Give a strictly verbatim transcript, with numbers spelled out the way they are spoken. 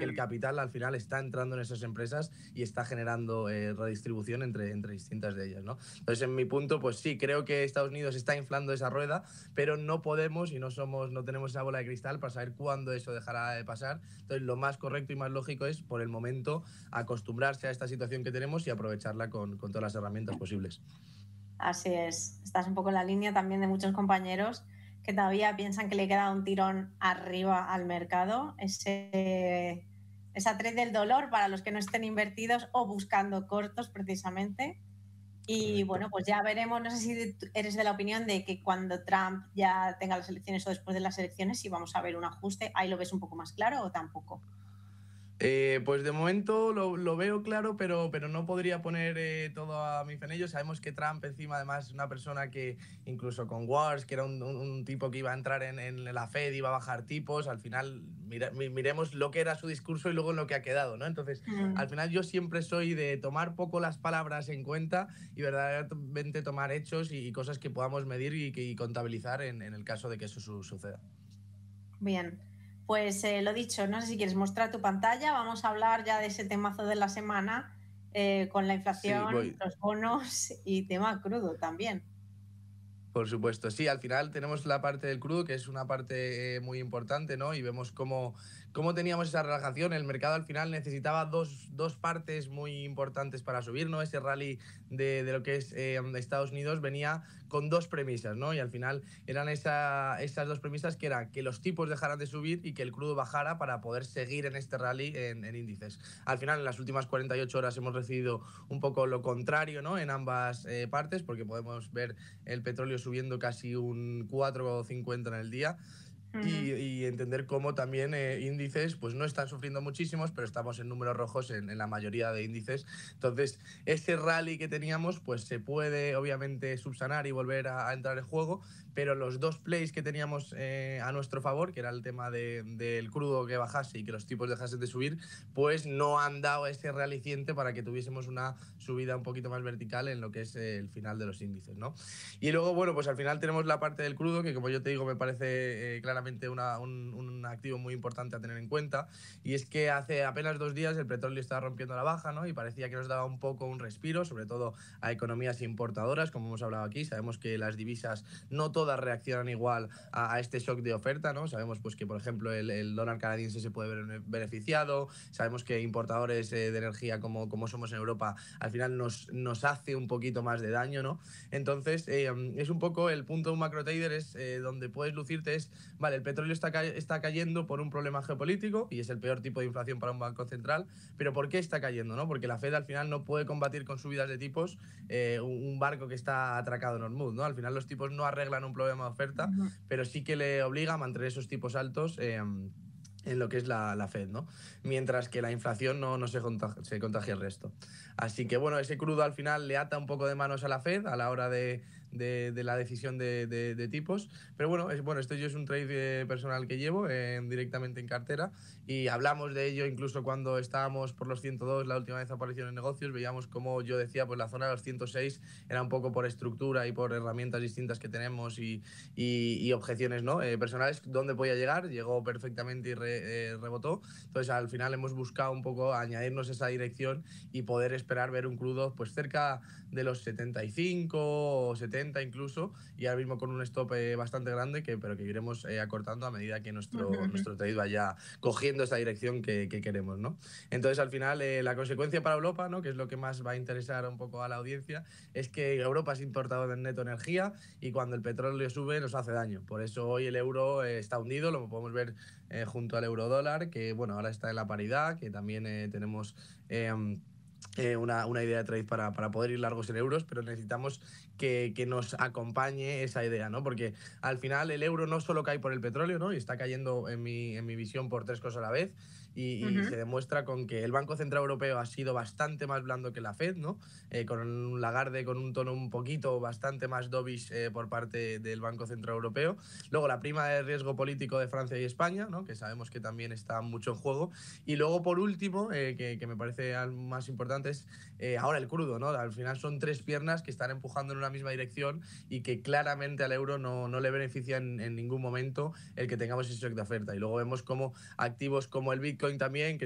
que el capital al final está entrando en esas empresas y está generando eh, redistribución entre, entre distintas de ellas, ¿no? Entonces, en mi punto, pues sí, creo que Estados Unidos está inflando esa rueda, pero no podemos y no somos, no tenemos esa bola de cristal para saber cuándo eso dejará de pasar. Entonces, lo más correcto y más lógico es, por el momento, acostumbrarse a esta situación que tenemos y aprovecharla con, con todas las herramientas posibles. Así es, estás un poco en la línea también de muchos compañeros que todavía piensan que le queda un tirón arriba al mercado, ese, esa trade del dolor para los que no estén invertidos o buscando cortos precisamente. Y Correcto. bueno, pues ya veremos, no sé si eres de la opinión de que cuando Trump ya tenga las elecciones o después de las elecciones, si vamos a ver un ajuste, ahí lo ves un poco más claro o tampoco. Eh, pues de momento lo, lo veo claro, pero, pero no podría poner eh, todo a mi fe en ello. Sabemos que Trump, encima, además, es una persona que, incluso con Wars, que era un, un- un tipo que iba a entrar en, en la Fed, iba a bajar tipos. Al final, mira- mi- miremos lo que era su discurso y luego en lo que ha quedado, ¿no? Entonces, al Mm. final, yo siempre soy de tomar poco las palabras en cuenta y verdaderamente tomar hechos y, y cosas que podamos medir y, que- y contabilizar en, en el caso de que eso su- suceda. Bien, pues eh, lo dicho, no sé si quieres mostrar tu pantalla, vamos a hablar ya de ese temazo de la semana eh, con la Sí, inflación, voy. los bonos y tema crudo también. Por supuesto, sí, al final tenemos la parte del crudo, que es una parte eh, muy importante, ¿no? Y vemos cómo, cómo teníamos esa relajación. El mercado al final necesitaba dos, dos partes muy importantes para subir, ¿no? Ese rally de, de lo que es eh, Estados Unidos venía con dos premisas, ¿no? Y al final eran esa, esas dos premisas que eran que los tipos dejaran de subir y que el crudo bajara para poder seguir en este rally en, en índices. Al final, en las últimas cuarenta y ocho horas hemos recibido un poco lo contrario, ¿no? En ambas eh, partes, porque podemos ver el petróleo subiendo casi un cuatro coma cincuenta en el día. Y, Ujú. y entender cómo también eh, índices pues no están sufriendo muchísimos, pero estamos en números rojos en, en la mayoría de índices. Entonces, ese rally que teníamos pues se puede obviamente subsanar y volver a, a entrar en juego, pero los dos plays que teníamos eh, a nuestro favor, que era el tema de, del crudo que bajase y que los tipos dejasen de subir, pues no han dado ese realiciente para que tuviésemos una subida un poquito más vertical en lo que es eh, el final de los índices, ¿no? Y luego, bueno, pues al final tenemos la parte del crudo, que como yo te digo, me parece eh, claramente una, un, un, activo muy importante a tener en cuenta. Y es que hace apenas dos días el petróleo estaba rompiendo la baja, ¿no? Y parecía que nos daba un poco un respiro, sobre todo a economías importadoras, como hemos hablado aquí. Sabemos que las divisas no todas reaccionan igual a, a este shock de oferta, ¿no? Sabemos pues que, por ejemplo, el, el dólar canadiense se puede ver beneficiado. Sabemos que importadores eh, de energía como, como somos en Europa, al final nos, nos hace un poquito más de daño, ¿no? Entonces, eh, es un poco el punto de un macro trader, es eh, donde puedes lucirte, es, vale, el petróleo está, ca está cayendo por un problema geopolítico y es el peor tipo de inflación para un banco central, pero ¿por qué está cayendo? ¿No? Porque la Fed al final no puede combatir con subidas de tipos eh, un, un barco que está atracado en Hormuz, ¿no? Al final los tipos no arreglan un problema de oferta, Ujú. pero sí que le obliga a mantener esos tipos altos. Eh, en lo que es la, la Fed, ¿no? Mientras que la inflación no, no se, contagia, se contagia el resto. Así que, bueno, ese crudo al final le ata un poco de manos a la Fed a la hora de, de, de la decisión de, de, de, tipos. Pero bueno, es, bueno, esto yo es un trade personal que llevo eh, directamente en cartera y hablamos de ello incluso cuando estábamos por los ciento dos, la última vez apareció en negocios, veíamos como yo decía, pues la zona de los ciento seis era un poco por estructura y por herramientas distintas que tenemos y, y, y objeciones, ¿no? Eh, personales, ¿dónde podía llegar? Llegó perfectamente y re, eh, rebotó. Entonces, al final hemos buscado un poco añadirnos esa dirección y poder esperar ver un crudo pues cerca de los setenta y cinco o setenta incluso, y ahora mismo con un stop eh, bastante grande, que, pero que iremos eh, acortando a medida que nuestro, Ujú. nuestro trade vaya cogiendo esa dirección que, que queremos, ¿no? Entonces, al final, eh, la consecuencia para Europa, ¿no? Que es lo que más va a interesar un poco a la audiencia, es que Europa es importador de neto energía y cuando el petróleo sube nos hace daño. Por eso hoy el euro eh, está hundido, lo podemos ver eh, junto al euro dólar, que bueno, ahora está en la paridad, que también eh, tenemos... Eh, eh, una, una, idea de trade para, para, poder ir largos en euros, pero necesitamos que, que, nos acompañe esa idea, ¿no? Porque al final el euro no solo cae por el petróleo, ¿no? Y está cayendo en mi, en mi visión por tres cosas a la vez, y, y Ujú. se demuestra con que el Banco Central Europeo ha sido bastante más blando que la Fed, ¿no? Eh, con un Lagarde con un tono un poquito bastante más dovish eh, por parte del Banco Central Europeo. Luego la prima de riesgo político de Francia y España, ¿no? Que sabemos que también está mucho en juego. Y luego, por último, eh, que, que me parece más importante, es eh, ahora el crudo, ¿no? Al final son tres piernas que están empujando en una misma dirección y que claramente al euro no, no le beneficia en, en ningún momento el que tengamos ese shock de oferta. Y luego vemos como activos como el Bitcoin también, que